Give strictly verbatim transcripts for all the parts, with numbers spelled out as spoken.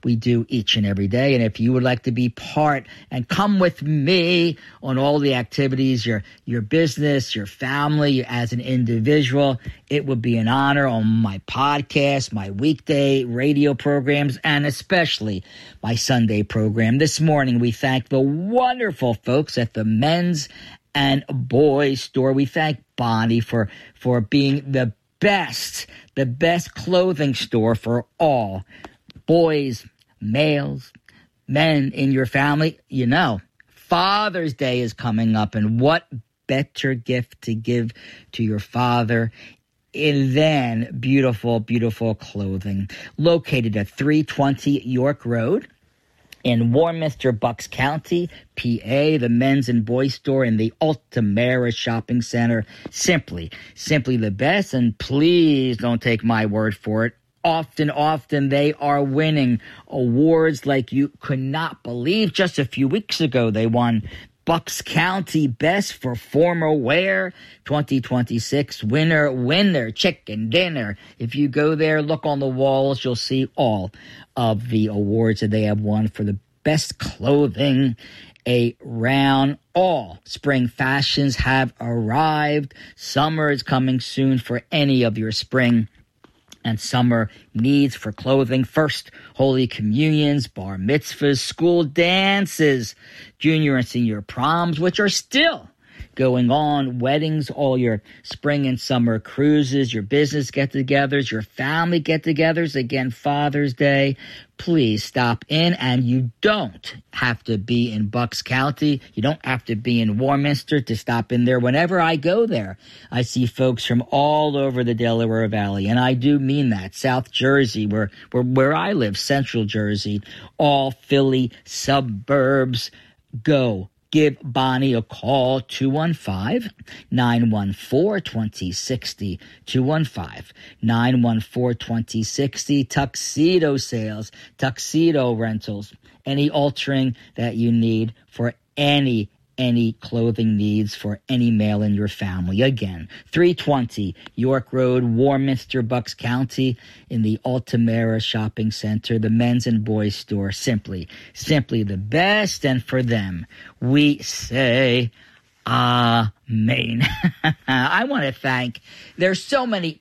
we do each and every day. And if you would like to be part and come with me on all the activities, your your business, your family, as an individual, it would be an honor on my podcast, my weekday radio programs, and especially my Sunday program. This morning, we thank the wonderful folks at the Men's and Boys Store. We thank Bonnie for, for being the best, the best clothing store for all boys, males, men in your family. You know, Father's Day is coming up, and what better gift to give to your father and then beautiful, beautiful clothing. Located at three twenty York Road in Warminster, Bucks County, P A, the Men's and Boys Store in the Altamira Shopping Center. Simply, simply the best, and please don't take my word for it. Often, often they are winning awards like you could not believe. Just a few weeks ago, they won Bucks County Best for Formal Wear twenty twenty-six winner, winner, chicken dinner. If you go there, look on the walls, you'll see all of the awards that they have won for the best clothing around. All spring fashions have arrived. Summer is coming soon for any of your spring and summer needs for clothing. First Holy Communions, bar mitzvahs, school dances, junior and senior proms, which are still going on, weddings, all your spring and summer cruises, your business get-togethers, your family get-togethers, again, Father's Day. Please stop in, and you don't have to be in Bucks County. You don't have to be in Warminster to stop in there. Whenever I go there, I see folks from all over the Delaware Valley, and I do mean that. South Jersey, where, where, where I live, Central Jersey, all Philly suburbs. Go. Give Bonnie a call, two one five, nine one four, two zero six zero, two one five, nine one four, two zero six zero, tuxedo sales, tuxedo rentals, any altering that you need for any any clothing needs for any male in your family. Again, three twenty York Road, Warminster, Bucks County, in the Altamira Shopping Center, the Men's and Boys Store. Simply, simply the best, and for them, we say amen. I want to thank, there's so many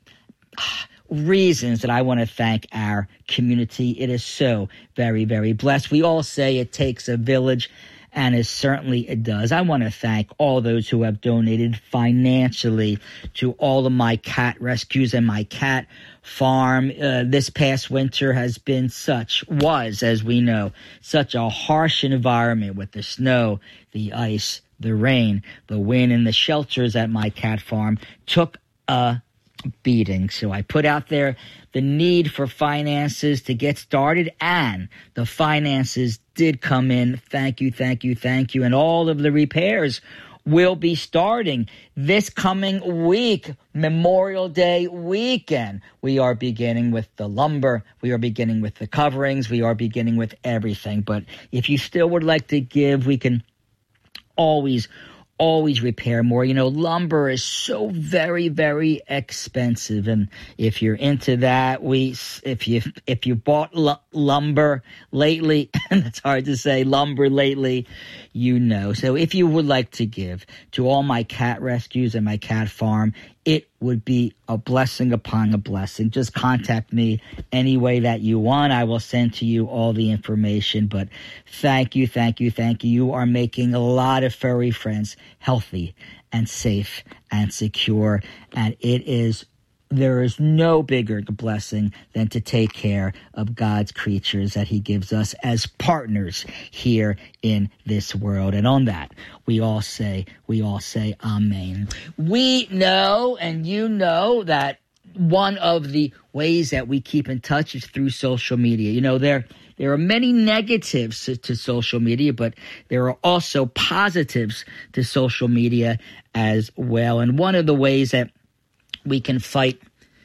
reasons that I want to thank our community. It is so very, very blessed. We all say it takes a village, and it certainly it does. I want to thank all those who have donated financially to all of my cat rescues and my cat farm. Uh, this past winter has been such, was, as we know, such a harsh environment with the snow, the ice, the rain, the wind, and the shelters at my cat farm took a beating. So I put out there the need for finances to get started, and the finances did come in. Thank you, thank you, thank you. And all of the repairs will be starting this coming week, Memorial Day weekend. We are beginning with the lumber. We are beginning with the coverings. We are beginning with everything. But if you still would like to give, we can always Always repair more. You know, lumber is so very, very expensive, and if you're into that, we if you if you bought l- lumber lately, and it's hard to say lumber lately, you know. So if you would like to give to all my cat rescues and my cat farm, it would be a blessing upon a blessing. Just contact me any way that you want. I will send to you all the information. But thank you, thank you, thank you. You are making a lot of furry friends healthy and safe and secure. And it is, there is no bigger blessing than to take care of God's creatures that he gives us as partners here in this world. And on that, we all say, we all say amen. We know, and you know, that one of the ways that we keep in touch is through social media. You know, there There are many negatives to, to social media, but there are also positives to social media as well. And one of the ways that we can fight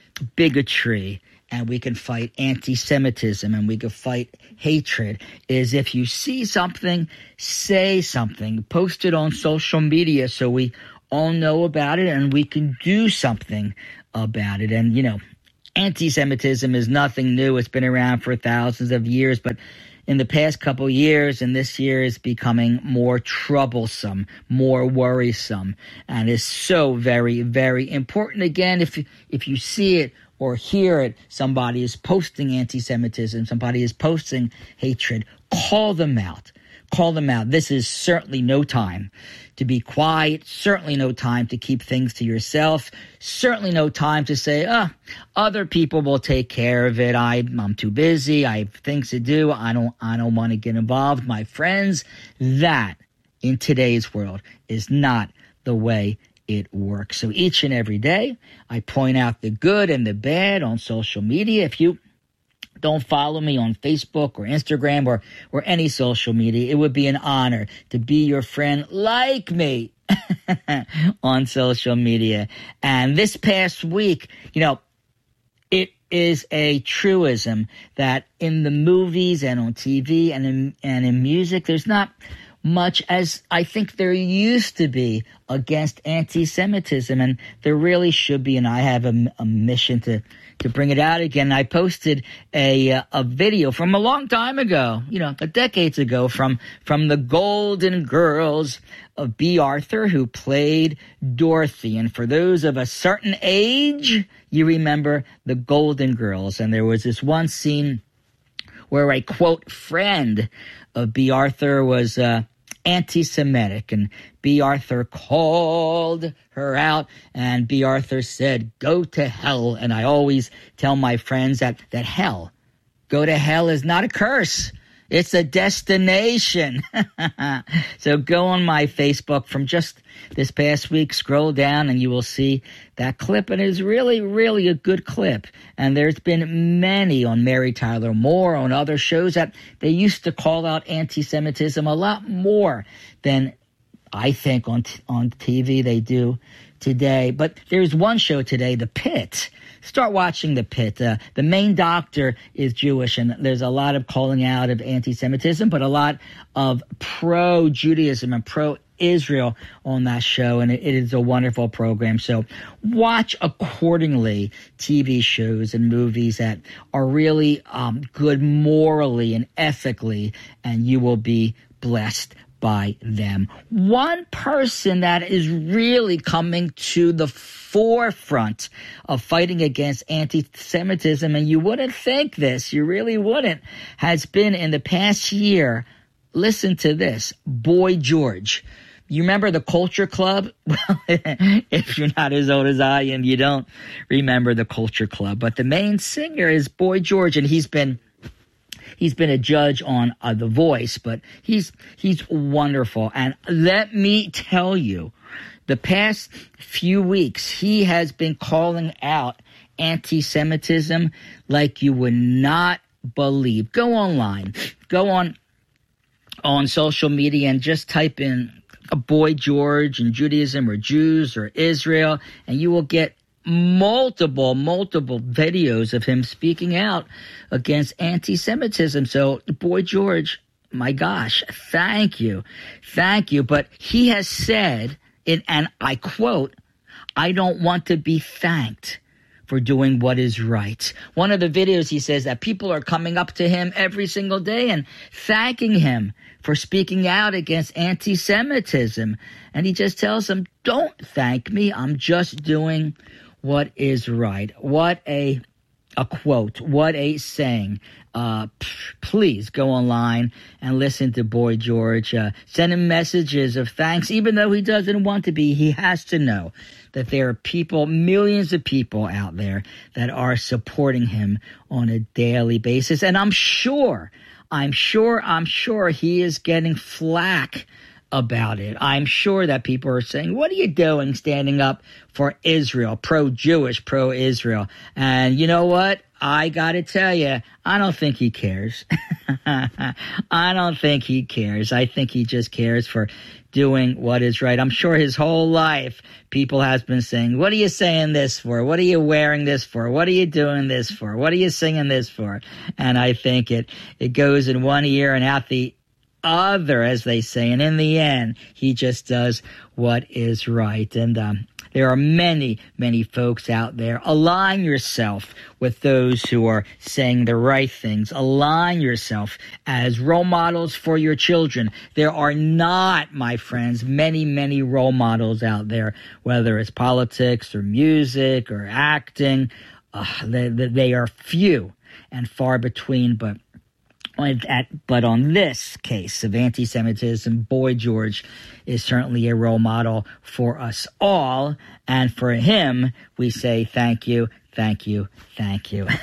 bigotry and we can fight anti-Semitism and we can fight hatred is if you see something, say something, post it on social media so we all know about it and we can do something about it. And, you know, Anti-Semitism is nothing new. It's been around for thousands of years, but in the past couple years and this year is becoming more troublesome, more worrisome, and is so very, very important. Again, if if you see it or hear it, somebody is posting anti-Semitism, somebody is posting hatred, call them out. Call them out. This is certainly no time to be quiet, certainly no time to keep things to yourself, certainly no time to say, oh, other people will take care of it. I, I'm too busy. I have things to do. I don't, I don't want to get involved. My friends, that in today's world is not the way it works. So each and every day, I point out the good and the bad on social media. If you don't follow me on Facebook or Instagram or, or any social media, it would be an honor to be your friend like me on social media. And this past week, you know, it is a truism that in the movies and on T V and in, and in music, there's not much as I think there used to be against anti-Semitism, and there really should be, and I have a, a mission to to bring it out again. I posted a uh, a video from a long time ago, you know, decades ago, from from the Golden Girls of B. Arthur, who played Dorothy. And for those of a certain age, you remember the Golden Girls. And there was this one scene where a, quote, friend of B. Arthur was uh, anti-Semitic, and B. Arthur called her out, and B. Arthur said, go to hell. And I always tell my friends that, that hell, go to hell is not a curse. It's a destination. So go on my Facebook from just this past week, scroll down, and you will see that clip. And it's really, really a good clip. And there's been many on Mary Tyler Moore, on other shows, that they used to call out anti-Semitism a lot more than I think on t- on T V they do today. But there's one show today, The Pit. Start watching The Pit. Uh, the main doctor is Jewish, and there's a lot of calling out of anti-Semitism, but a lot of pro-Judaism and pro-Israel on that show, and it, it is a wonderful program. So watch accordingly T V shows and movies that are really um, good morally and ethically, and you will be blessed by them. One person that is really coming to the forefront of fighting against anti-Semitism, and you wouldn't think this, you really wouldn't, has been in the past year, listen to this, Boy George. You remember the Culture Club? Well, if you're not as old as I am, you don't remember the Culture Club. But the main singer is Boy George, and he's been He's been a judge on uh, The Voice, but he's he's wonderful. And let me tell you, the past few weeks, he has been calling out anti-Semitism like you would not believe. Go online, go on on social media, and just type in a Boy George and Judaism or Jews or Israel, and you will get multiple, multiple videos of him speaking out against anti-Semitism. So, Boy George, my gosh, thank you. Thank you. But he has said, in, and I quote, I don't want to be thanked for doing what is right. One of the videos, he says that people are coming up to him every single day and thanking him for speaking out against anti-Semitism. And he just tells them, don't thank me. I'm just doing what is right. What a a quote. What a saying. Uh, p- please go online and listen to Boy George. Uh, send him messages of thanks, even though he doesn't want to be. He has to know that there are people, millions of people out there that are supporting him on a daily basis. And I'm sure, I'm sure, I'm sure he is getting flack about it. I'm sure that people are saying, what are you doing standing up for Israel, pro-Jewish, pro-Israel? And you know what? I got to tell you, I don't think he cares. I don't think he cares. I think he just cares for doing what is right. I'm sure his whole life people has been saying, what are you saying this for? What are you wearing this for? What are you doing this for? What are you singing this for? And I think it, it goes in one ear and out the other, as they say, and in the end, he just does what is right. And um, There are many, many folks out there. Align yourself with those who are saying the right things. Align yourself as role models for your children. There are not, my friends, many, many role models out there, whether it's politics or music or acting. Uh, they, they are few and far between, but At, but on this case of anti-Semitism, Boy George is certainly a role model for us all. And for him, we say thank you, thank you, thank you.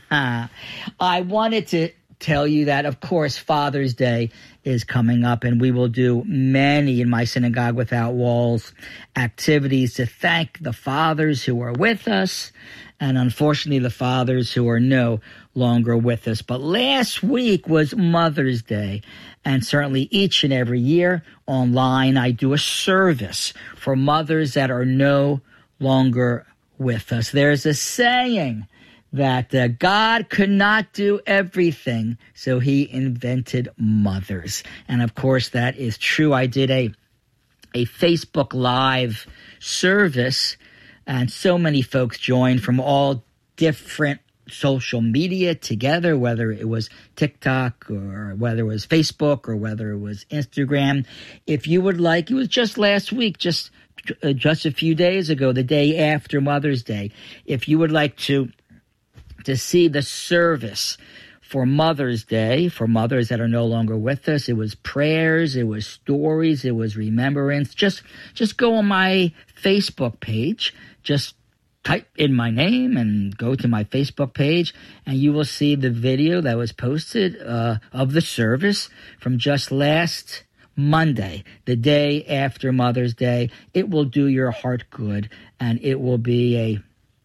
I wanted to tell you that, of course, Father's Day is coming up, and we will do many in my Synagogue Without Walls activities to thank the fathers who are with us, and unfortunately the fathers who are no longer with us. But last week was Mother's Day, and certainly each and every year online I do a service for mothers that are no longer with us. There's a saying that uh, God could not do everything, so he invented mothers. And of course that is true. I did a a Facebook Live service, and so many folks joined from all different social media together, whether it was TikTok or whether it was Facebook or whether it was Instagram. If you would like, it was just last week, just uh, just a few days ago, the day after Mother's Day. If you would like to to see the service for Mother's Day, for mothers that are no longer with us, it was prayers, it was stories, it was remembrance. Just just go on my Facebook page, just type in my name and go to my Facebook page, and you will see the video that was posted uh, of the service from just last Monday, the day after Mother's Day. It will do your heart good, and it will be a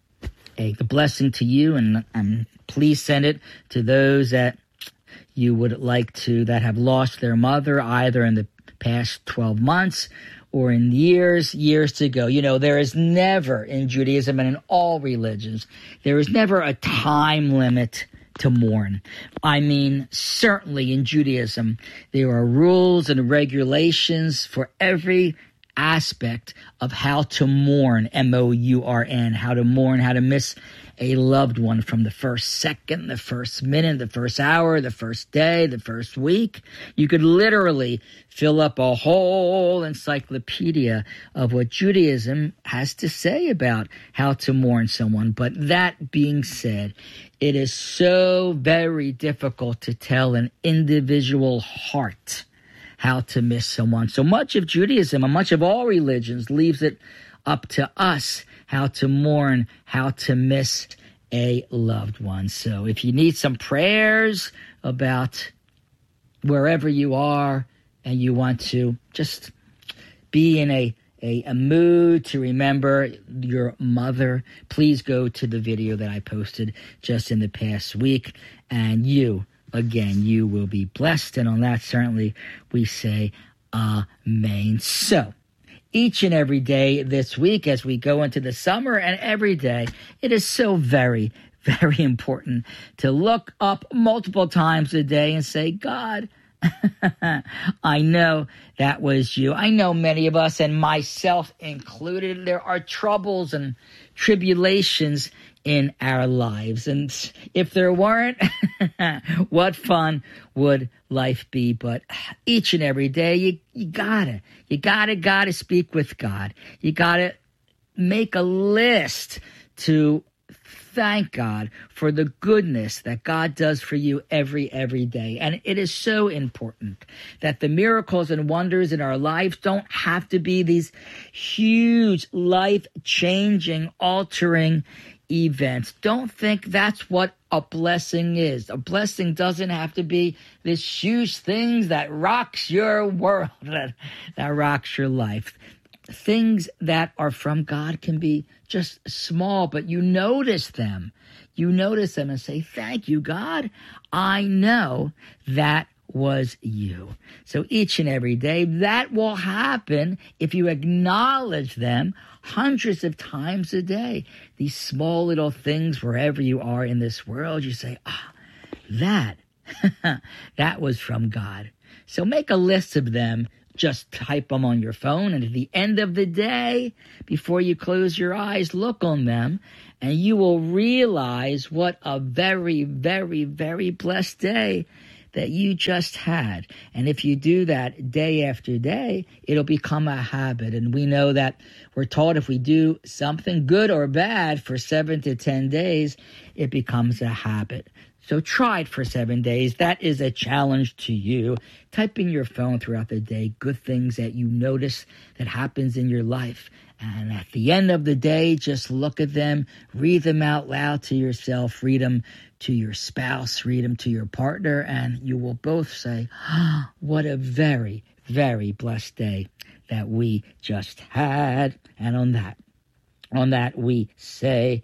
a blessing to you, and, and please send it to those that you would like to, that have lost their mother either in the past twelve months or in years, years to go. You know, there is never in Judaism and in all religions, there is never a time limit to mourn. I mean, certainly in Judaism, there are rules and regulations for every aspect of how to mourn, M O U R N, how to mourn, how to miss a loved one from the first second, the first minute, the first hour, the first day, the first week. You could literally fill up a whole encyclopedia of what Judaism has to say about how to mourn someone. But that being said, it is so very difficult to tell an individual heart how to miss someone. So much of Judaism and much of all religions leaves it up to us how to mourn, how to miss a loved one. So if you need some prayers about wherever you are and you want to just be in a, a, a mood to remember your mother, please go to the video that I posted just in the past week, and you again, you will be blessed. And on that, certainly, we say amen. So, each and every day this week, as we go into the summer, and every day, it is so very, very important to look up multiple times a day and say, God, I know that was you. I know many of us, and myself included, there are troubles and tribulations in our lives. And if there weren't, what fun would life be? But each and every day, you, you gotta, you gotta, gotta speak with God. You gotta make a list to thank God for the goodness that God does for you every, every day. And it is so important that the miracles and wonders in our lives don't have to be these huge, life-changing, altering events. Don't think that's what a blessing is. A blessing doesn't have to be this huge thing that rocks your world, that, that rocks your life. Things that are from God can be just small, but you notice them. You notice them and say, thank you, God. I know that was you. So each and every day, that will happen if you acknowledge them hundreds of times a day. These small little things, wherever you are in this world, you say, ah, that, that was from God. So make a list of them. Just type them on your phone, and at the end of the day, before you close your eyes, look on them, and you will realize what a very, very, very blessed day that you just had. And if you do that day after day, it'll become a habit. And we know that we're taught if we do something good or bad for seven to ten days, it becomes a habit. So try it for seven days. That is a challenge to you. Type in your phone throughout the day good things that you notice that happens in your life. And at the end of the day, just look at them, read them out loud to yourself, read them to your spouse, read them to your partner, and you will both say, oh, what a very, very blessed day that we just had. And on that, on that we say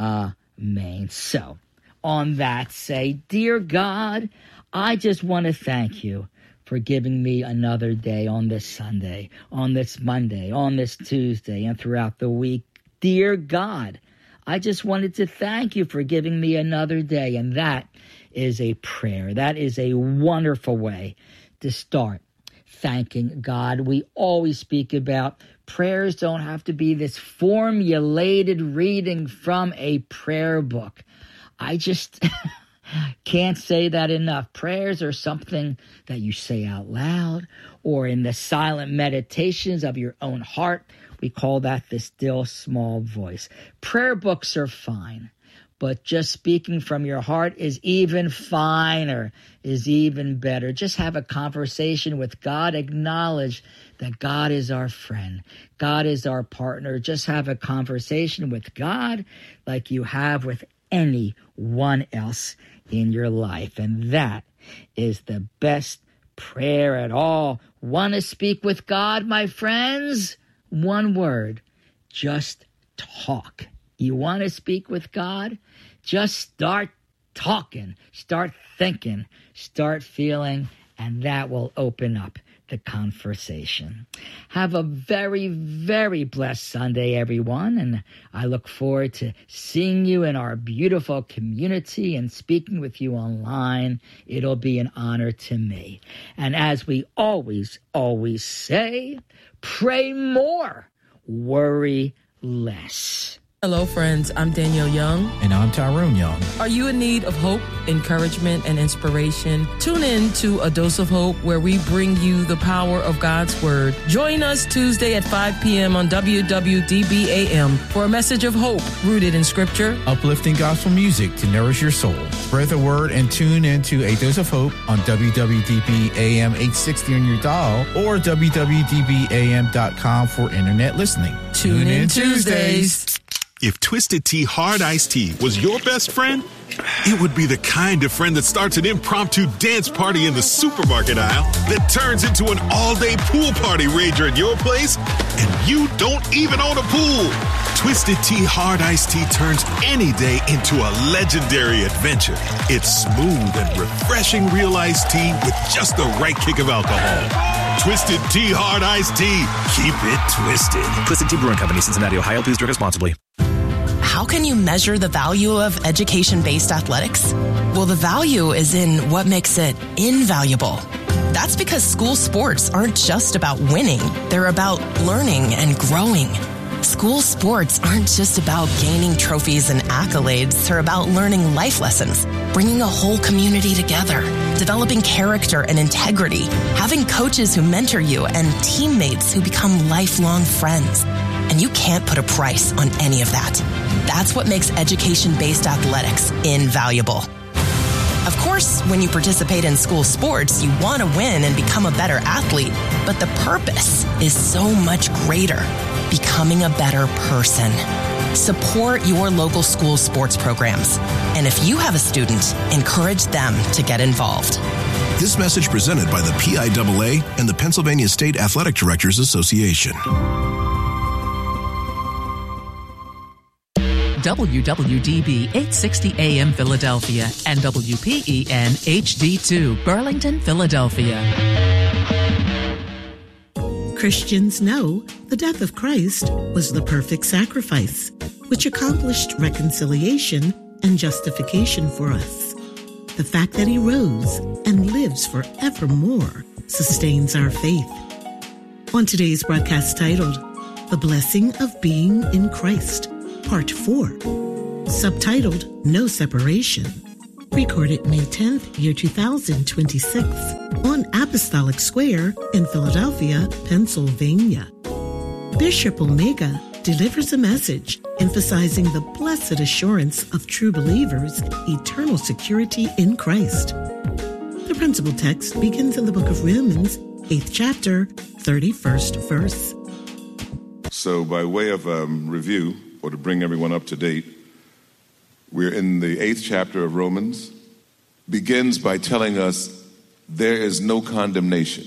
amen. So, on that, say, dear God, I just want to thank you for giving me another day on this Sunday, on this Monday, on this Tuesday, and throughout the week. Dear God, I just wanted to thank you for giving me another day. And that is a prayer. That is a wonderful way to start thanking God. We always speak about prayers don't have to be this formulated reading from a prayer book. I just can't say that enough. Prayers are something that you say out loud or in the silent meditations of your own heart. We call that the still small voice. Prayer books are fine, but just speaking from your heart is even finer, is even better. Just have a conversation with God. Acknowledge that God is our friend. God is our partner. Just have a conversation with God like you have with anyone else in your life. And that is the best prayer at all. Want to speak with God, my friends? One word, just talk. You want to speak with God? Just start talking, start thinking, start feeling, and that will open up the conversation. Have a very, very blessed Sunday, everyone, and I look forward to seeing you in our beautiful community and speaking with you online. It'll be an honor to me. And as we always, always say, pray more, worry less. Hello, friends. I'm Danielle Young. And I'm Tyrone Young. Are you in need of hope, encouragement, and inspiration? Tune in to A Dose of Hope, where we bring you the power of God's Word. Join us Tuesday at five p.m. on W W D B A M for a message of hope rooted in Scripture, uplifting gospel music to nourish your soul. Spread the word and tune into A Dose of Hope on W W D B A M eight sixty on your dial or W W D B A M dot com for internet listening. Tune, tune in Tuesdays. If Twisted Tea Hard Iced Tea was your best friend, it would be the kind of friend that starts an impromptu dance party in the supermarket aisle that turns into an all-day pool party rager at your place, and you don't even own a pool. Twisted Tea Hard Iced Tea turns any day into a legendary adventure. It's smooth and refreshing real iced tea with just the right kick of alcohol. Twisted Tea Hard Iced Tea. Keep it twisted. Twisted Tea Brewing Company, Cincinnati, Ohio. Please drink responsibly. How can you measure the value of education-based athletics? Well, the value is in what makes it invaluable. That's because school sports aren't just about winning. They're about learning and growing. School sports aren't just about gaining trophies and accolades. They're about learning life lessons, bringing a whole community together, developing character and integrity, having coaches who mentor you, and teammates who become lifelong friends. And you can't put a price on any of that. That's what makes education-based athletics invaluable. Of course, when you participate in school sports, you want to win and become a better athlete. But the purpose is so much greater, becoming a better person. Support your local school sports programs. And if you have a student, encourage them to get involved. This message presented by the P I A A and the Pennsylvania State Athletic Directors Association. W W D B eight sixty A M Philadelphia and W P E N H D two Burlington, Philadelphia. Christians know the death of Christ was the perfect sacrifice, which accomplished reconciliation and justification for us. The fact that he rose and lives forevermore sustains our faith. On today's broadcast titled, The Blessing of Being in Christ, Part four, subtitled, No Separation, recorded May tenth, year two thousand twenty-six, on Apostolic Square in Philadelphia, Pennsylvania. Bishop Omega delivers a message emphasizing the blessed assurance of true believers' eternal security in Christ. The principal text begins in the book of Romans, eighth chapter, thirty-first verse. So by way of um, review, or to bring everyone up to date, we're in the eighth chapter of Romans. Begins by telling us there is no condemnation.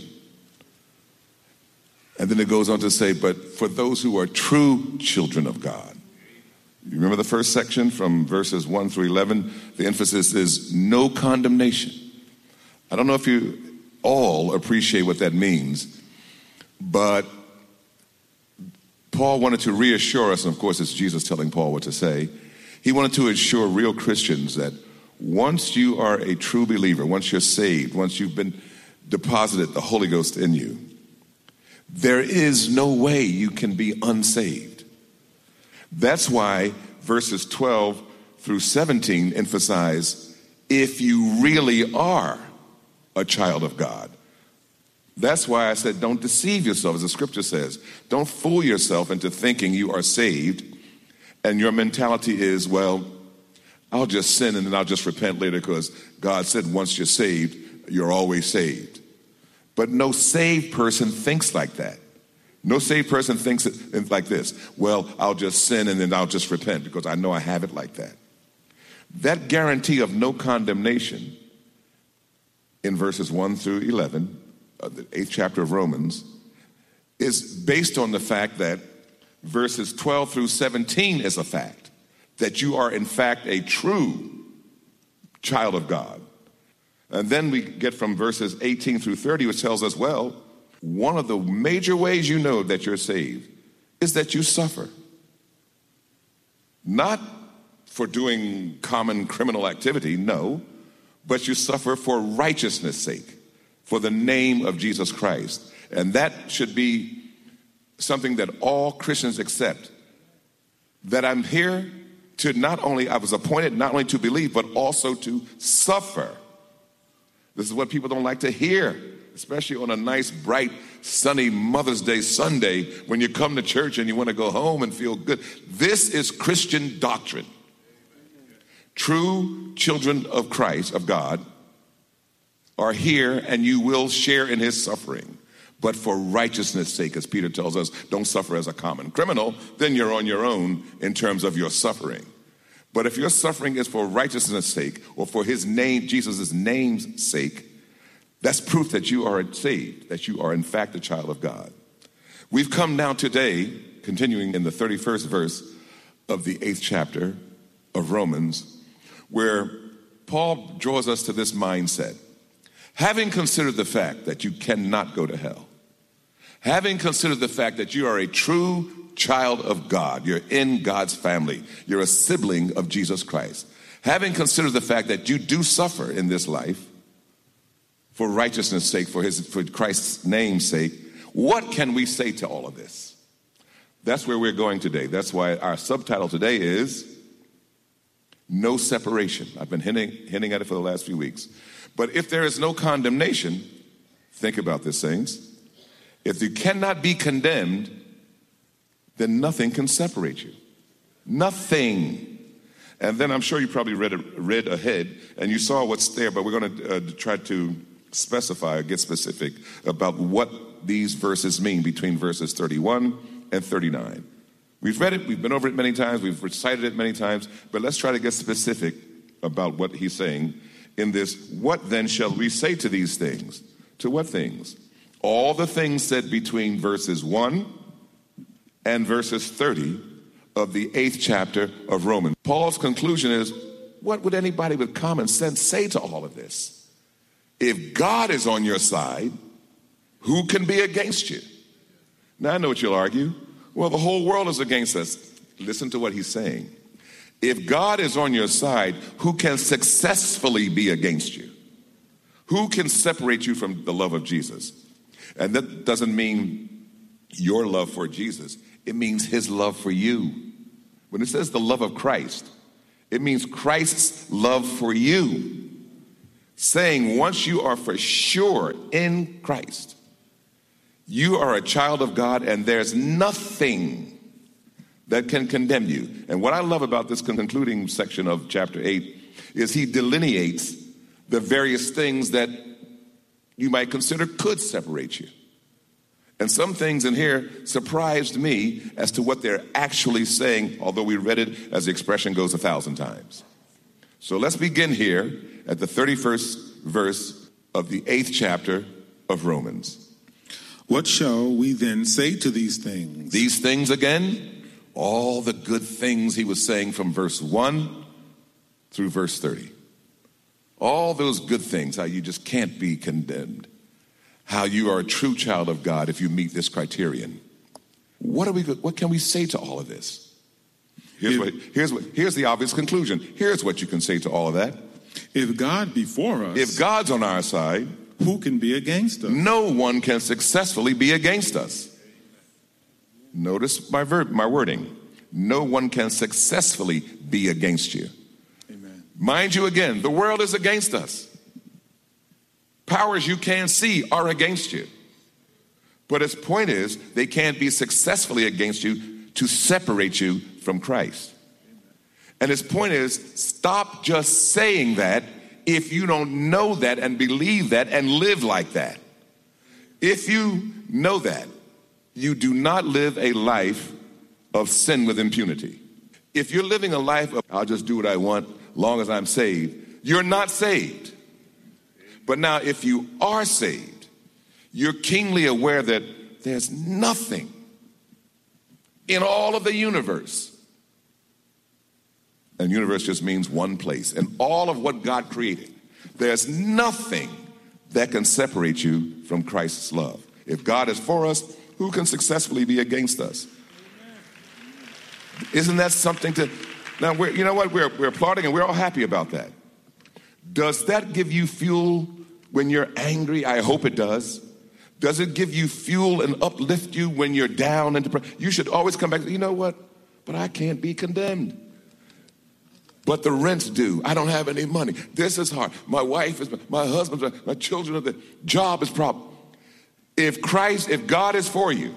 And then it goes on to say, but for those who are true children of God. You remember the first section from verses one through eleven? The emphasis is no condemnation. I don't know if you all appreciate what that means, but Paul wanted to reassure us, and of course it's Jesus telling Paul what to say. He wanted to assure real Christians that once you are a true believer, once you're saved, once you've been deposited the Holy Ghost in you, there is no way you can be unsaved. That's why verses twelve through seventeen emphasize if you really are a child of God. That's why I said don't deceive yourself, as the scripture says. Don't fool yourself into thinking you are saved and your mentality is, well, I'll just sin and then I'll just repent later because God said once you're saved, you're always saved. But no saved person thinks like that. No saved person thinks it like this. Well, I'll just sin and then I'll just repent because I know I have it like that. That guarantee of no condemnation in verses one through eleven, of the eighth chapter of Romans, is based on the fact that verses twelve through seventeen is a fact. That you are in fact a true child of God. And then we get from verses eighteen through thirty, which tells us, well, one of the major ways you know that you're saved is that you suffer. Not for doing common criminal activity, no, but you suffer for righteousness' sake, for the name of Jesus Christ. And that should be something that all Christians accept. That I'm here to not only, I was appointed not only to believe, but also to suffer. This is what people don't like to hear, especially on a nice, bright, sunny Mother's Day Sunday when you come to church and you want to go home and feel good. This is Christian doctrine. True children of Christ, of God, are here and you will share in his suffering. But for righteousness' sake, as Peter tells us, don't suffer as a common criminal, then you're on your own in terms of your suffering. But if your suffering is for righteousness' sake or for his name, Jesus' name's sake, that's proof that you are saved, that you are in fact a child of God. We've come now today, continuing in the thirty-first verse of the eighth chapter of Romans, where Paul draws us to this mindset. Having considered the fact that you cannot go to hell, having considered the fact that you are a true child of God, you're in God's family, you're a sibling of Jesus Christ, having considered the fact that you do suffer in this life for righteousness' sake, for his, for Christ's name's sake, what can we say to all of this? That's where we're going today. That's why our subtitle today is No Separation. I've been hinting, hinting at it for the last few weeks. But if there is no condemnation, think about this, saints. If you cannot be condemned, then nothing can separate you. Nothing. And then I'm sure you probably read, read ahead and you saw what's there, but we're going to uh, try to specify, get specific about what these verses mean between verses thirty-one and thirty-nine. We've read it, we've been over it many times, we've recited it many times, but let's try to get specific about what he's saying in this. What then shall we say to these things? To what things? All the things said between verses one and verses thirty of the eighth chapter of Romans. Paul's conclusion is, what would anybody with common sense say to all of this? If God is on your side, who can be against you? Now I know what you'll argue. Well, the whole world is against us. Listen to what he's saying. If God is on your side, who can successfully be against you? Who can separate you from the love of Jesus? And that doesn't mean your love for Jesus, it means his love for you. When it says the love of Christ, it means Christ's love for you. Saying once you are for sure in Christ, you are a child of God and there's nothing that can condemn you. And what I love about this concluding section of chapter eight is he delineates the various things that you might consider could separate you. And some things in here surprised me as to what they're actually saying, although we read it as the expression goes a thousand times. So let's begin here at the thirty-first verse of the eighth chapter of Romans. What shall we then say to these things? These things again, all the good things he was saying from verse one through verse thirty. All those good things, how you just can't be condemned. How you are a true child of God if you meet this criterion. What are we? What can we say to all of this? Here's what, here's what, here's the obvious conclusion. Here's what you can say to all of that. If God be for us, if God's on our side, who can be against us? No one can successfully be against us. Notice my verb, my wording. No one can successfully be against you. Amen. Mind you, again, the world is against us. Powers you can't see are against you. But his point is, they can't be successfully against you to separate you from Christ. And his point is, stop just saying that if you don't know that and believe that and live like that. If you know that, you do not live a life of sin with impunity. If you're living a life of, I'll just do what I want, long as I'm saved, you're not saved. But now, if you are saved, you're keenly aware that there's nothing in all of the universe. And universe just means one place. In all of what God created, there's nothing that can separate you from Christ's love. If God is for us, who can successfully be against us? Isn't that something to... Now, we're, you know what? We're, we're applauding and we're all happy about that. Does that give you fuel when you're angry? I hope it does. Does it give you fuel and uplift you when you're down and depressed? You should always come back, you know what? But I can't be condemned. But the rent's due. I don't have any money. This is hard. My wife is, my husband, my children, the job is problem. If Christ, if God is for you,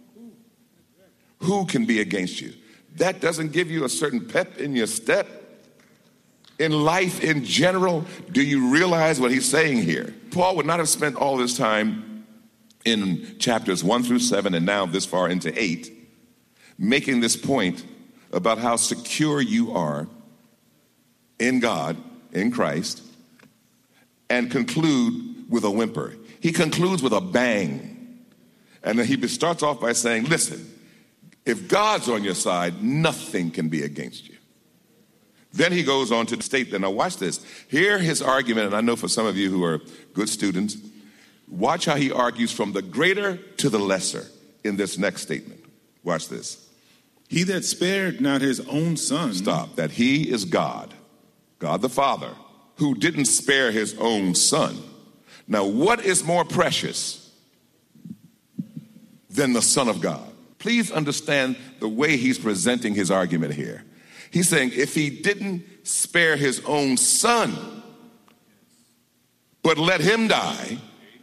who can be against you? That doesn't give you a certain pep in your step. In life in general, do you realize what he's saying here? Paul would not have spent all this time in chapters one through seven and now this far into eight, making this point about how secure you are in God, in Christ, and conclude with a whimper. He concludes with a bang. And then he starts off by saying, listen, if God's on your side, nothing can be against you. Then he goes on to state that, now watch this. Hear his argument, and I know for some of you who are good students, watch how he argues from the greater to the lesser in this next statement. Watch this. He that spared not his own son. Stop. That he is God, God the Father, who didn't spare his own son. Now, what is more precious than the Son of God? Please understand the way he's presenting his argument here. He's saying if he didn't spare his own son, but let him die,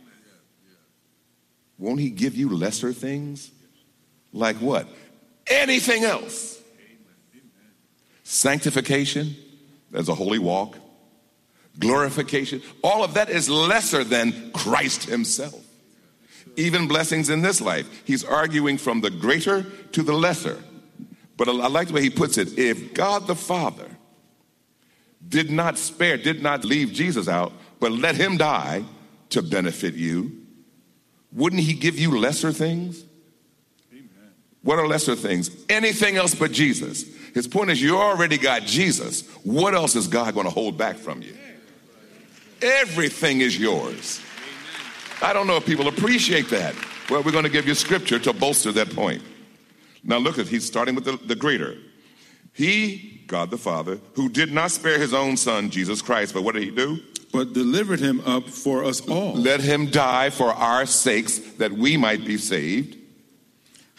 won't he give you lesser things? Like what? Anything else. Sanctification, there's a holy walk. Glorification, all of that is lesser than Christ himself. Even blessings in this life. He's arguing from the greater to the lesser. But I like the way he puts it. If God the Father did not spare, did not leave Jesus out, but let him die to benefit you, wouldn't he give you lesser things? Amen. What are lesser things? Anything else but Jesus. His point is you already got Jesus. What else is God going to hold back from you? Everything is yours. I don't know if people appreciate that. Well, we're going to give you scripture to bolster that point. Now look at, he's starting with the, the greater. He, God the Father, who did not spare his own son, Jesus Christ, but what did he do? But delivered him up for us all. Let him die for our sakes that we might be saved.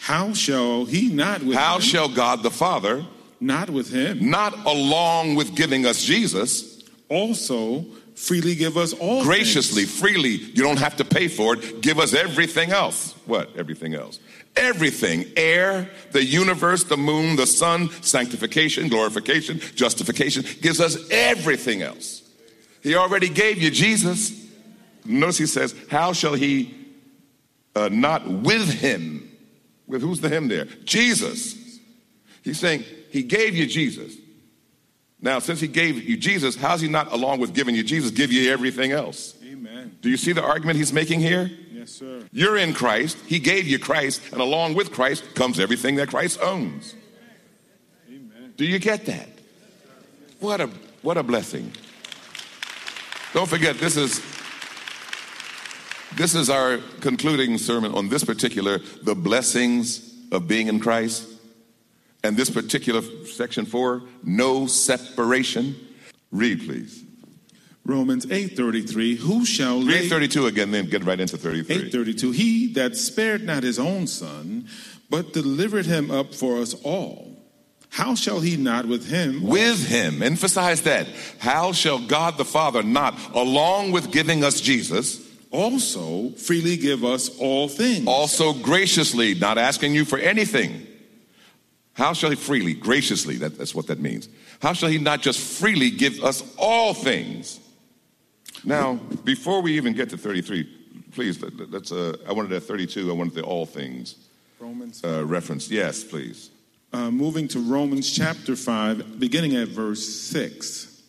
How shall he not with How him? shall God the Father Not with him. not along with giving us Jesus Also freely give us all graciously, things. freely, you don't have to pay for it, give us everything else. What? Everything else. Everything. Air, the universe, the moon, the sun, sanctification, glorification, justification, gives us everything else. He already gave you Jesus. Notice he says, how shall he uh, not with him? With who's the him there? Jesus. He's saying he gave you Jesus. Now, since he gave you Jesus, how's he not, along with giving you Jesus, give you everything else? Amen. Do you see the argument he's making here? Yes, sir. You're in Christ. He gave you Christ. And along with Christ comes everything that Christ owns. Amen. Do you get that? What a, what a blessing. Don't forget, this is, this is our concluding sermon on this particular, the blessings of being in Christ. And this particular section four, no separation. Read, please. Romans eight thirty-three. Who shall lay... Read thirty-two again, then get right into thirty-three. eight thirty-two. He that spared not his own son, but delivered him up for us all, how shall he not with him... With him. Emphasize that. How shall God the Father not, along with giving us Jesus... also freely give us all things? Also graciously, not asking you for anything. How shall he freely, graciously, that, that's what that means. How shall he not just freely give us all things? Now, before we even get to thirty-three, please, let, let's, uh, I wanted at thirty-two, I wanted the all things Romans uh, reference. Yes, please. Uh, moving to Romans chapter five, beginning at verse six.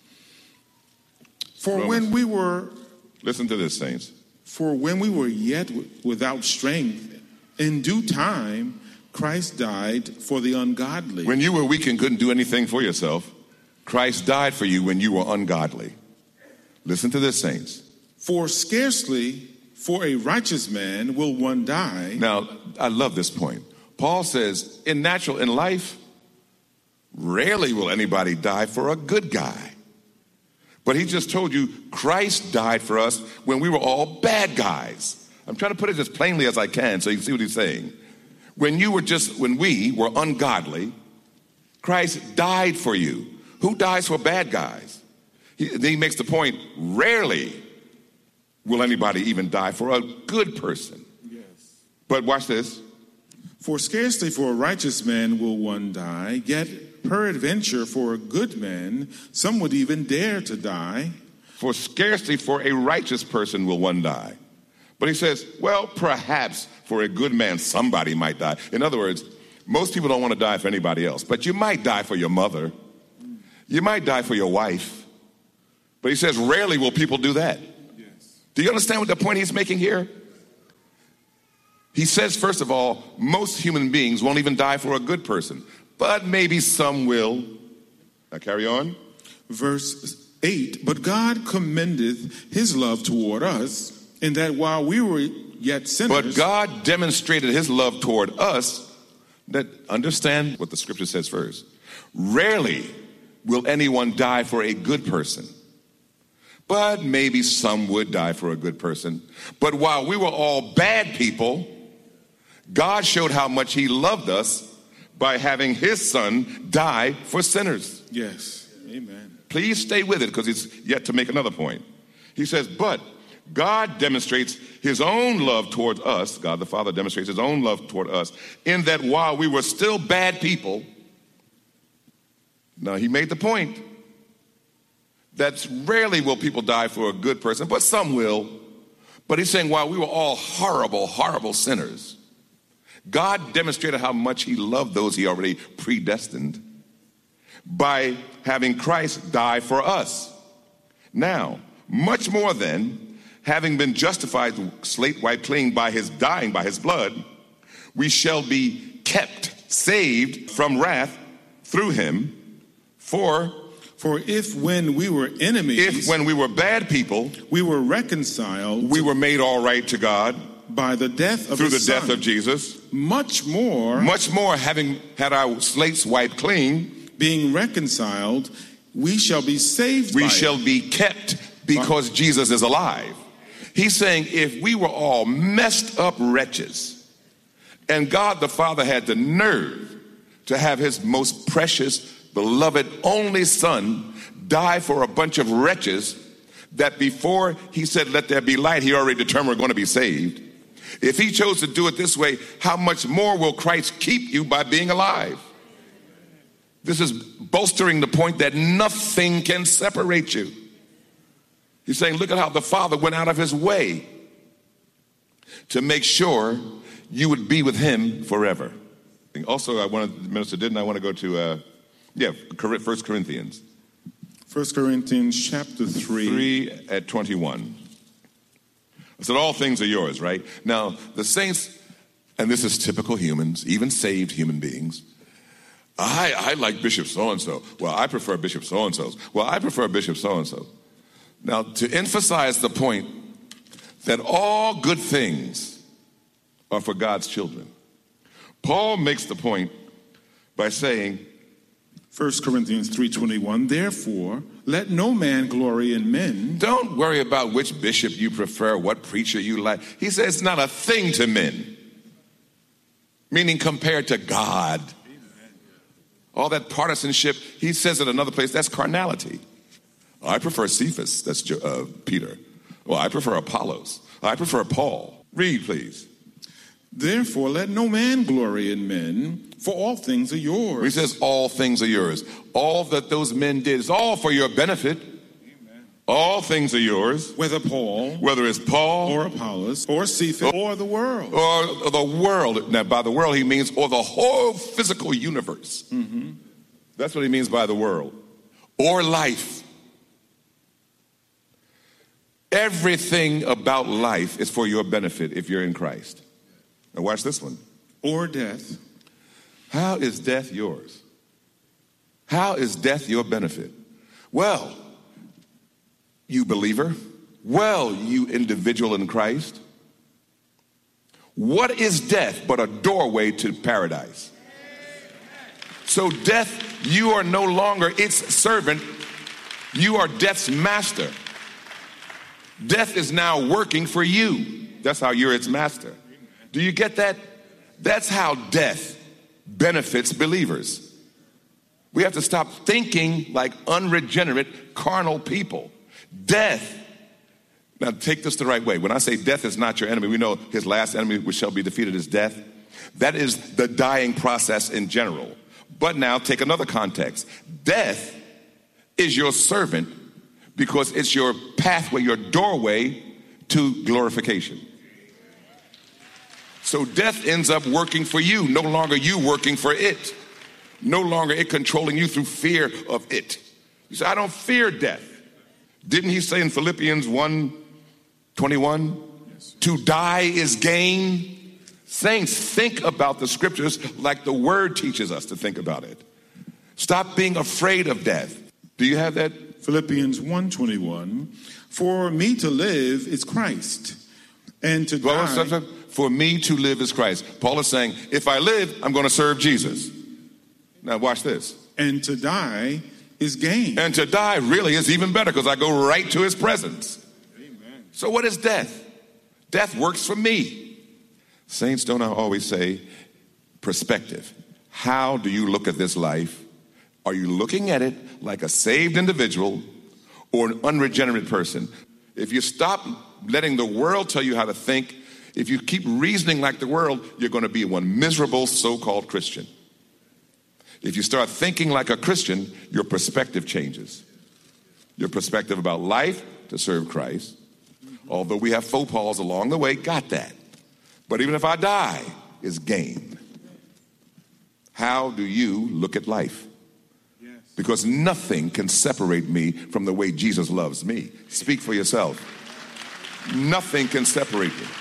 For Romans. when we were... Listen to this, saints. For when we were yet w- without strength, in due time... Christ died for the ungodly. When you were weak and couldn't do anything for yourself, Christ died for you when you were ungodly. Listen to this, saints. For scarcely for a righteous man will one die. Now, I love this point. Paul says, in natural, in life, rarely will anybody die for a good guy. But he just told you Christ died for us when we were all bad guys. I'm trying to put it as plainly as I can so you can see what he's saying. When you were just, when we were ungodly, Christ died for you. Who dies for bad guys? He, then he makes the point, rarely will anybody even die for a good person. Yes. But watch this. For scarcely for a righteous man will one die, yet peradventure for a good man, some would even dare to die. For scarcely for a righteous person will one die. But he says, well, perhaps for a good man, somebody might die. In other words, most people don't want to die for anybody else, but you might die for your mother. You might die for your wife. But he says, rarely will people do that. Yes. Do you understand what the point he's making here? He says, first of all, most human beings won't even die for a good person, but maybe some will. Now carry on. Verse eight, but God commendeth his love toward us, in that while we were yet sinners... But God demonstrated his love toward us, that, understand what the scripture says first. Rarely will anyone die for a good person. But maybe some would die for a good person. But while we were all bad people, God showed how much he loved us by having his son die for sinners. Yes, amen. Please stay with it because it's yet to make another point. He says, but God demonstrates his own love toward us, God the Father demonstrates his own love toward us, in that while we were still bad people, now he made the point that rarely will people die for a good person, but some will. But he's saying while we were all horrible, horrible sinners, God demonstrated how much he loved those he already predestined by having Christ die for us. Now, much more than having been justified, slate wiped clean by his dying, by his blood, we shall be kept, saved from wrath through him. For, for if when we were enemies, if when we were bad people, we were reconciled, we were made all right to God by the death of through his the death son, of Jesus, much more, much more having had our slates wiped clean, being reconciled, we shall be saved. We by shall it. be kept because by- Jesus is alive. He's saying if we were all messed up wretches And God the Father had the nerve to have his most precious, beloved, only son die for a bunch of wretches that before he said, let there be light, he already determined we're going to be saved. If he chose to do it this way, how much more will Christ keep you by being alive? This is bolstering the point that nothing can separate you. He's saying, look at how the Father went out of his way to make sure you would be with him forever. Also, I wanted, Minister, didn't I want to go to, uh, yeah, First Corinthians. First Corinthians chapter three. three at twenty-one. I said, all things are yours, right? Now, the saints, and this is typical humans, even saved human beings. I, I like Bishop so-and-so. Well, I prefer Bishop so-and-so's. Well, I prefer Bishop so-and-so. Now, to emphasize the point that all good things are for God's children, Paul makes the point by saying, First Corinthians three twenty-one, therefore, let no man glory in men. Don't worry about which bishop you prefer, what preacher you like. He says it's not a thing to men, meaning compared to God. All that partisanship, he says in another place, that's carnality. I prefer Cephas, that's uh, Peter. Well, I prefer Apollos. I prefer Paul. Read, please. Therefore, let no man glory in men, for all things are yours. He says all things are yours. All that those men did is all for your benefit. Amen. All things are yours. Whether Paul, whether it's Paul, or Apollos, or Cephas, or, or the world. Or the world. Now, by the world, he means, or the whole physical universe. Mm-hmm. That's what he means by the world. Or life. Everything about life is for your benefit if you're in Christ. Now watch this one. Or death. How is death yours? How is death your benefit? Well, you believer. Well, you individual in Christ. What is death but a doorway to paradise? So death, you are no longer its servant. You are death's master. Death is now working for you. That's how you're its master. Do you get that? That's how death benefits believers. We have to stop thinking like unregenerate, carnal people. Death, now take this the right way. When I say death is not your enemy, we know his last enemy which shall be defeated is death. That is the dying process in general. But now take another context. Death is your servant because it's your pathway, your doorway to glorification. So death ends up working for you, no longer you working for it. No longer it controlling you through fear of it. You say, I don't fear death. Didn't he say in Philippians one twenty-one, yes, to die is gain? Saints, think about the scriptures like the word teaches us to think about it. Stop being afraid of death. Do you have that? Philippians one twenty-one, for me to live is Christ, and to well, die... For me to live is Christ. Paul is saying, if I live, I'm going to serve Jesus. Now watch this. And to die is gain. And to die really is even better because I go right to his presence. Amen. So what is death? Death works for me. Saints don't always say perspective. How do you look at this life? Are you looking at it like a saved individual or an unregenerate person? If you stop letting the world tell you how to think, if you keep reasoning like the world, you're going to be one miserable so-called Christian. If you start thinking like a Christian, your perspective changes. Your perspective about life to serve Christ. Although we have faux pas along the way, got that. But even if I die, is gain. How do you look at life? Because nothing can separate me from the way Jesus loves me. Speak for yourself. Nothing can separate me.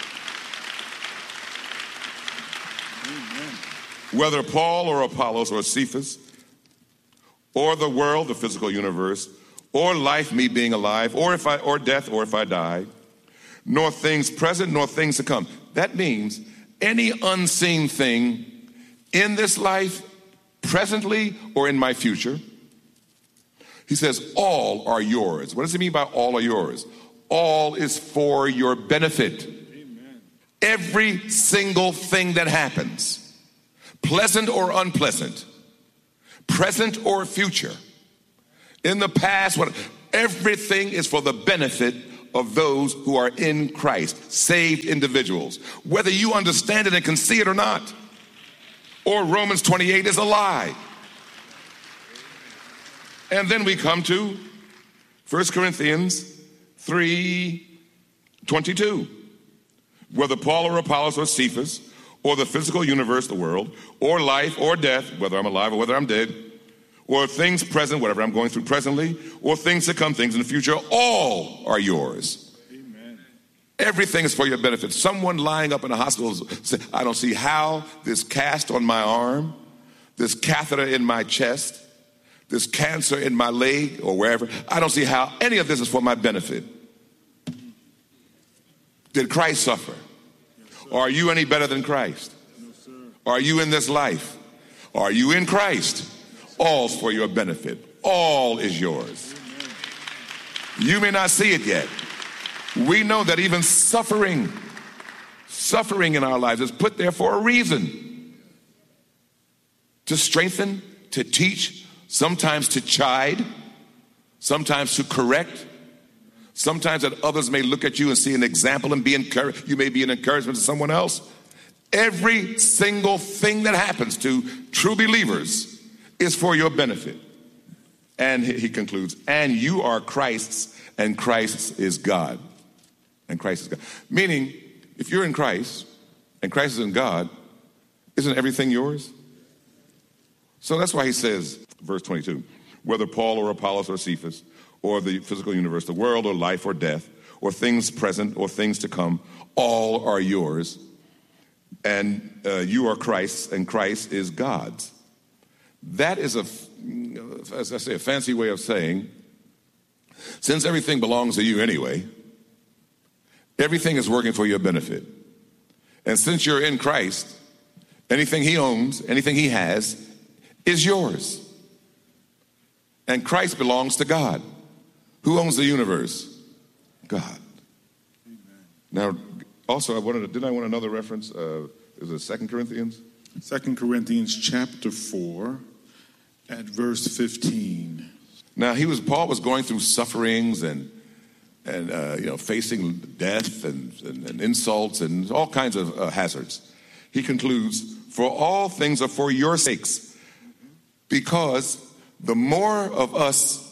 Whether Paul or Apollos or Cephas, or the world, the physical universe, or life, me being alive, or if I, or death, or if I die, nor things present, nor things to come. That means any unseen thing in this life, presently or in my future. He says, all are yours. What does he mean by all are yours? All is for your benefit. Amen. Every single thing that happens, pleasant or unpleasant, present or future, in the past, what, everything is for the benefit of those who are in Christ, saved individuals, whether you understand it and can see it or not, or Romans twenty-eight is a lie. And then we come to First Corinthians three twenty-two. Whether Paul or Apollos or Cephas, or the physical universe, the world, or life or death, whether I'm alive or whether I'm dead, or things present, whatever I'm going through presently, or things to come, things in the future, all are yours. Amen. Everything is for your benefit. Someone lying up in a hospital says, I don't see how this cast on my arm, this catheter in my chest, this cancer in my leg or wherever, I don't see how any of this is for my benefit. Did Christ suffer? Or are you any better than Christ? Are you in this life? Are you in Christ? All's for your benefit. All is yours. You may not see it yet. We know that even suffering, suffering in our lives is put there for a reason. To strengthen, to teach, sometimes to chide, sometimes to correct, sometimes that others may look at you and see an example and be encouraged. You may be an encouragement to someone else. Every single thing that happens to true believers is for your benefit. And he concludes, and you are Christ's, and Christ is God. And Christ is God. Meaning, if you're in Christ, and Christ is in God, isn't everything yours? So that's why he says, verse twenty-two, whether Paul or Apollos or Cephas, or the physical universe, the world or life or death, or things present or things to come, all are yours. And uh, you are Christ's, and Christ is God's. That is, a, as I say, a fancy way of saying, since everything belongs to you anyway, everything is working for your benefit. And since you're in Christ, anything he owns, anything he has, is yours. And Christ belongs to God. Who owns the universe? God. Amen. Now, also, I wanted to, didn't I want another reference? Uh, is it Second Corinthians? Second Corinthians chapter four at verse fifteen. Now, he was Paul was going through sufferings and and uh, you know facing death and, and, and insults and all kinds of uh, hazards. He concludes, "For all things are for your sakes, because the more of us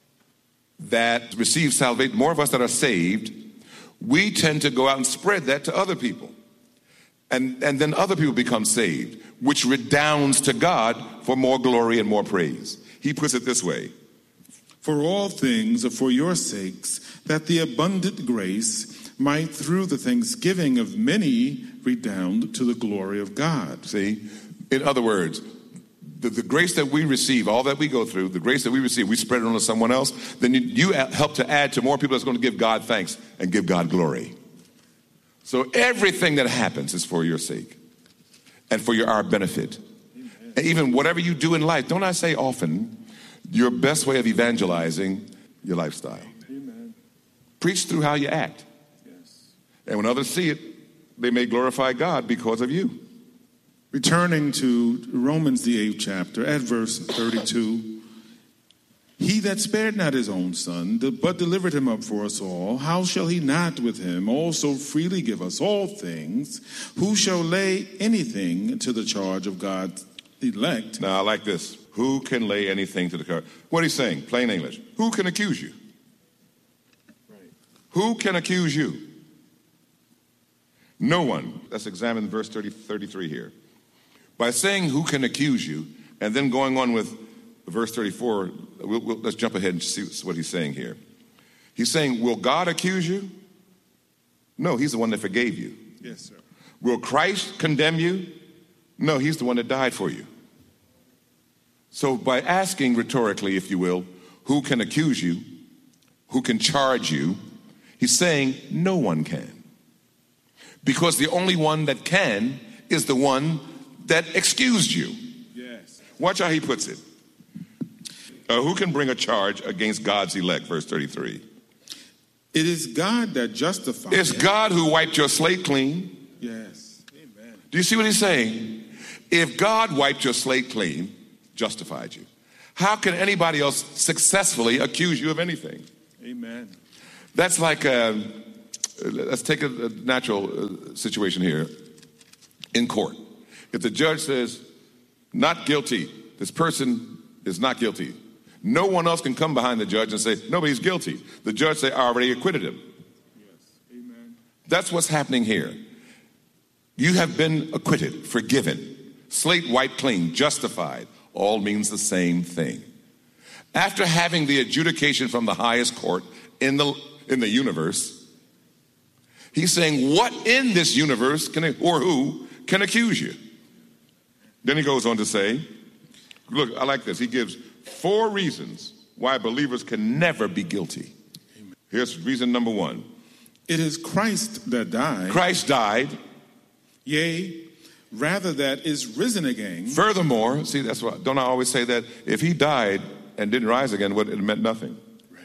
that receive salvation, more of us that are saved, we tend to go out and spread that to other people. And, and then other people become saved, which redounds to God for more glory and more praise." He puts it this way. For all things are for your sakes, that the abundant grace might through the thanksgiving of many redound to the glory of God. See? In other words, The, the grace that we receive, all that we go through, the grace that we receive, we spread it on to someone else, then you, you help to add to more people that's going to give God thanks and give God glory. So everything that happens is for your sake and for your our benefit. Amen. And even whatever you do in life, don't I say often, your best way of evangelizing your lifestyle. Amen. Preach through how you act. Yes. And when others see it, they may glorify God because of you. Returning to Romans, the eighth chapter, at verse thirty-two, he that spared not his own son, but delivered him up for us all, how shall he not with him also freely give us all things? Who shall lay anything to the charge of God's elect? Now, I like this. Who can lay anything to the charge? What he's saying, plain English. Who can accuse you? Right. Who can accuse you? No one. Let's examine verse thirty, thirty-three here. By saying who can accuse you, and then going on with verse thirty-four, we'll, we'll, let's jump ahead and see what he's saying here. He's saying, will God accuse you? No, he's the one that forgave you. Yes, sir. Will Christ condemn you? No, he's the one that died for you. So by asking rhetorically, if you will, who can accuse you, who can charge you, he's saying no one can. Because the only one that can is the one that excused you. Yes. Watch how he puts it. Uh, who can bring a charge against God's elect? Verse thirty-three. It is God that justifies. It's God who wiped your slate clean. Yes. Do you see what he's saying? If God wiped your slate clean, justified you, how can anybody else successfully accuse you of anything? Amen. That's like, uh, let's take a, a natural uh, situation here in court. If the judge says, not guilty, this person is not guilty, no one else can come behind the judge and say, nobody's guilty. The judge say, I already acquitted him. Yes. Amen. That's what's happening here. You have been acquitted, forgiven, slate wiped clean, justified. All means the same thing. After having the adjudication from the highest court in the in the universe, he's saying, what in this universe can, or who can accuse you? Then he goes on to say, look, I like this. He gives four reasons why believers can never be guilty. Amen. Here's reason number one. It is Christ that died. Christ died. Yea, rather that is risen again. Furthermore, see, that's why, don't I always say that if he died and didn't rise again, it meant nothing. Right.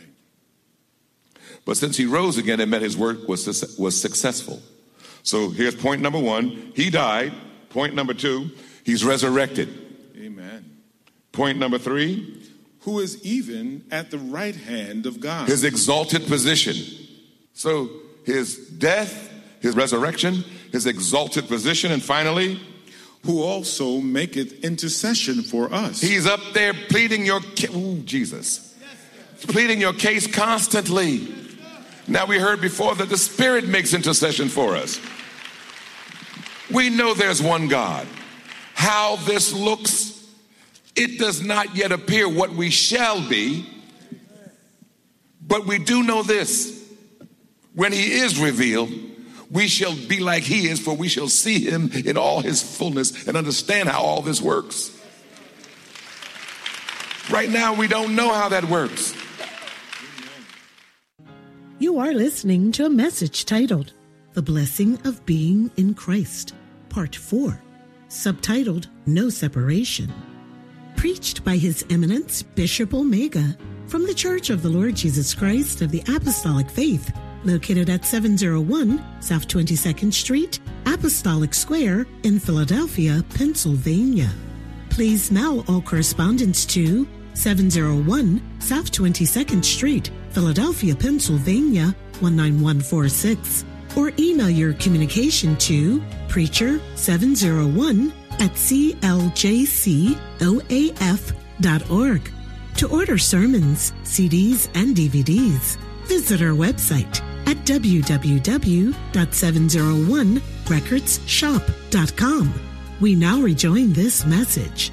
But since he rose again, it meant his work was, was successful. So here's point number one. He died. Point number two, he's resurrected. Amen. Point number three, who is even at the right hand of God. His exalted position. So his death, his resurrection, his exalted position, and finally, who also maketh intercession for us. He's up there pleading your case. Ooh, Jesus. Pleading your case constantly. Now we heard before that the Spirit makes intercession for us. We know there's one God. How this looks, it does not yet appear what we shall be, but we do know this. When he is revealed, we shall be like he is, for we shall see him in all his fullness and understand how all this works. Right now, we don't know how that works. You are listening to a message titled, The Blessing of Being in Christ, Part four, subtitled, No Separation. Preached by His Eminence, Bishop Omega, from the Church of the Lord Jesus Christ of the Apostolic Faith, located at seven oh one South twenty-second Street, Apostolic Square in Philadelphia, Pennsylvania. Please mail all correspondence to seven oh one South twenty-second Street, Philadelphia, Pennsylvania, one nine one four six, or email your communication to preacher seven oh one at c l j c o a f dot org. To order sermons, C Ds, and D V Ds, visit our website at w w w dot seven oh one records shop dot com. We now rejoin this message.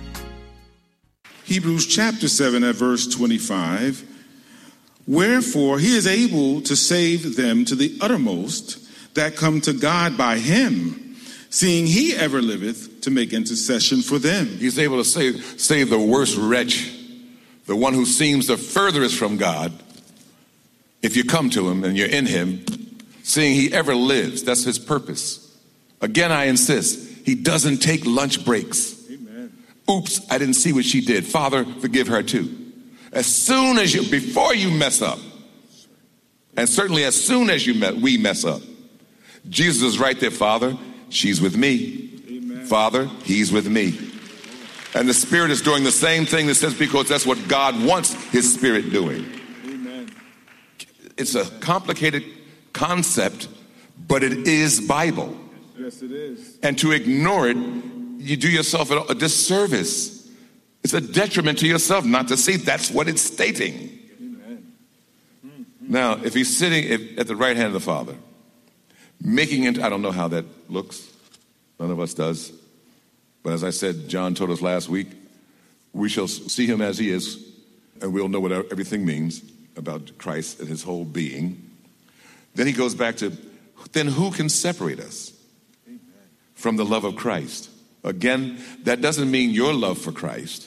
Hebrews chapter seven at verse twenty-five. Wherefore he is able to save them to the uttermost that come to God by him, seeing he ever liveth to make intercession for them. He's able to save, save the worst wretch, the one who seems the furthest from God. If you come to him and you're in him, seeing he ever lives, that's his purpose. Again, I insist, he doesn't take lunch breaks. Amen. Oops, I didn't see what she did. Father, forgive her too. As soon as you, before you mess up, and certainly as soon as you met, we mess up, Jesus is right there. Father, she's with me. Amen. Father, he's with me. And the Spirit is doing the same thing that says, because that's what God wants his Spirit doing. Amen. It's a complicated concept, but it is Bible. Yes, it is. And to ignore it, you do yourself a disservice. It's a detriment to yourself not to see that's what it's stating. Amen. Now, if he's sitting at the right hand of the Father, making it, I don't know how that looks. None of us does. But as I said, John told us last week, we shall see him as he is, and we'll know what everything means about Christ and his whole being. Then he goes back to, then who can separate us from the love of Christ? Again, that doesn't mean your love for Christ.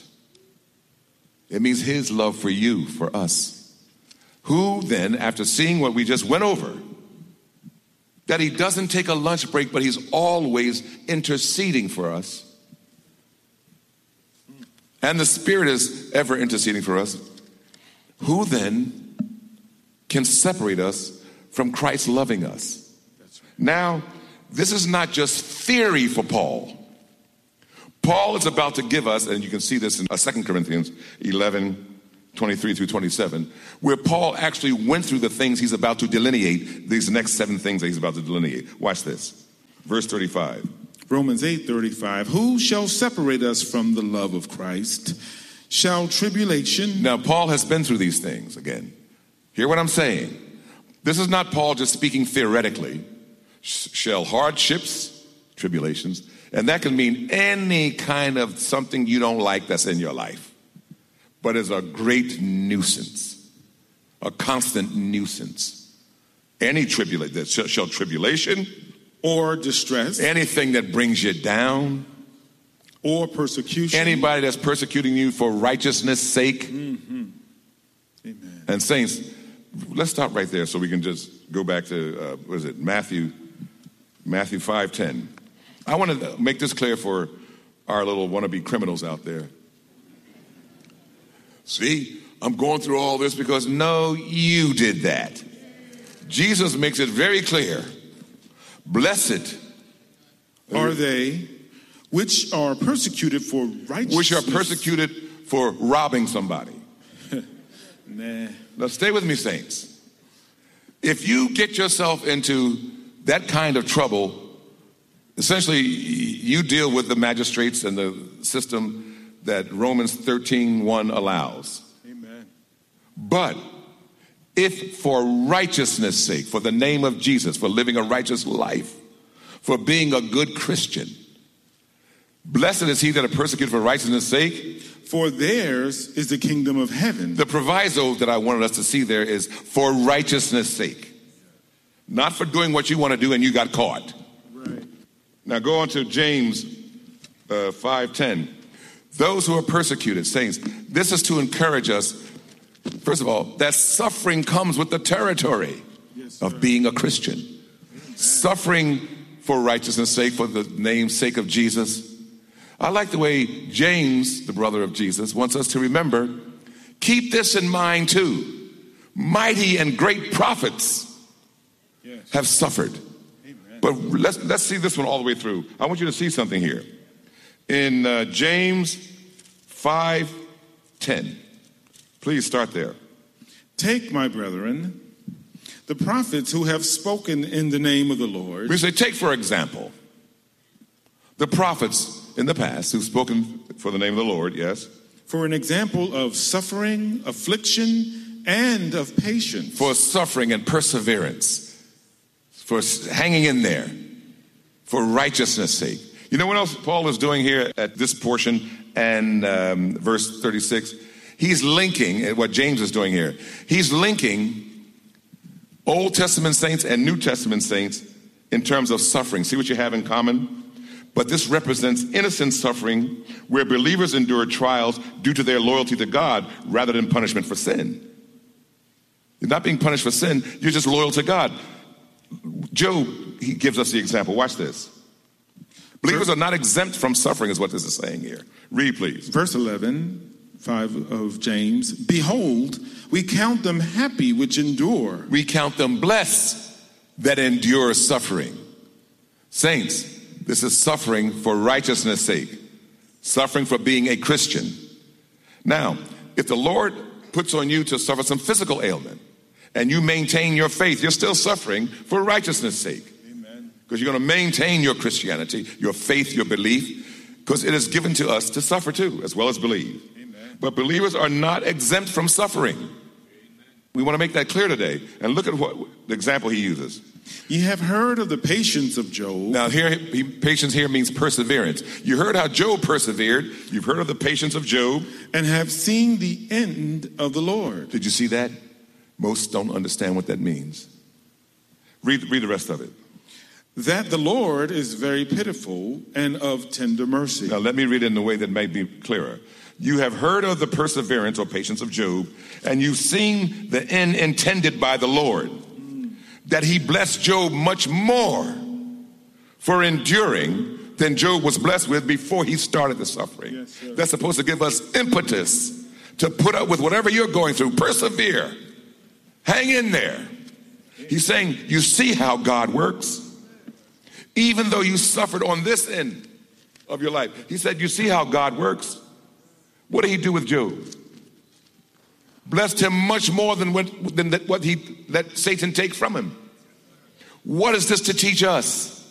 It means his love for you, for us. Who then, after seeing what we just went over, that he doesn't take a lunch break, but he's always interceding for us. And the Spirit is ever interceding for us. Who then can separate us from Christ loving us? Now, this is not just theory for Paul. Paul is about to give us, and you can see this in Second Corinthians eleven, twenty-three through twenty-seven, where Paul actually went through the things he's about to delineate, these next seven things that he's about to delineate. Watch this. Verse thirty-five. Romans eight thirty-five. Who shall separate us from the love of Christ? Shall tribulation... Now, Paul has been through these things again. Hear what I'm saying. This is not Paul just speaking theoretically. Shall hardships, tribulations, and that can mean any kind of something you don't like that's in your life, but is a great nuisance, a constant nuisance. Any tribulation, shall, shall tribulation or distress, anything that brings you down, or persecution, anybody that's persecuting you for righteousness' sake. Mm-hmm. Amen. And saints, let's stop right there so we can just go back to uh, what is it, Matthew, Matthew five ten. I want to make this clear for our little wannabe criminals out there. See, I'm going through all this because no, you did that. Jesus makes it very clear. Blessed are they which are persecuted for righteousness. Which are persecuted for robbing somebody. Nah. Now stay with me, saints. If you get yourself into that kind of trouble, essentially you deal with the magistrates and the system that Romans thirteen one allows. Amen. But if for righteousness' sake, for the name of Jesus, for living a righteous life, for being a good Christian, blessed is he that are persecuted for righteousness' sake. For theirs is the kingdom of heaven. The proviso that I wanted us to see there is for righteousness' sake. Not for doing what you want to do and you got caught. Right. Now go on to James uh, five ten. Those who are persecuted, saints, this is to encourage us, first of all, that suffering comes with the territory yes, of being a Christian. Amen. Suffering for righteousness' sake, for the name's sake of Jesus. I like the way James, the brother of Jesus, wants us to remember, keep this in mind too. Mighty and great prophets yes. have suffered. Amen. But let's, let's see this one all the way through. I want you to see something here. In uh, James five ten. Please start there. Take, my brethren, the prophets who have spoken in the name of the Lord. We say, take for example, the prophets in the past who've spoken for the name of the Lord, yes. For an example of suffering, affliction, and of patience. For suffering and perseverance. For hanging in there. For righteousness' sake. You know what else Paul is doing here at this portion and um, verse thirty-six? He's linking, what James is doing here, he's linking Old Testament saints and New Testament saints in terms of suffering. See what you have in common? But this represents innocent suffering where believers endure trials due to their loyalty to God rather than punishment for sin. You're not being punished for sin, you're just loyal to God. Job, he gives us the example. Watch this. Believers are not exempt from suffering is what this is saying here. Read, please. Verse eleven, five of James. Behold, we count them happy which endure. We count them blessed that endure suffering. Saints, this is suffering for righteousness' sake. Suffering for being a Christian. Now, if the Lord puts on you to suffer some physical ailment and you maintain your faith, you're still suffering for righteousness' sake. Because you're going to maintain your Christianity, your faith, your belief, because it is given to us to suffer too, as well as believe. Amen. But believers are not exempt from suffering. Amen. We want to make that clear today. And look at what the example he uses. You have heard of the patience of Job. Now, here, he, patience here means perseverance. You heard how Job persevered. You've heard of the patience of Job. And have seen the end of the Lord. Did you see that? Most don't understand what that means. Read, read the rest of it. That the Lord is very pitiful and of tender mercy. Now let me read it in a way that may be clearer. You have heard of the perseverance or patience of Job, and you've seen the end intended by the Lord, mm. that he blessed Job much more for enduring than Job was blessed with before he started the suffering. Yes, sir. That's supposed to give us impetus to put up with whatever you're going through. Persevere. Hang in there. He's saying, you see how God works. even though you suffered on this end of your life. He said, you see how God works? What did he do with Job? Blessed him much more than what, than what he let Satan take from him. What is this to teach us?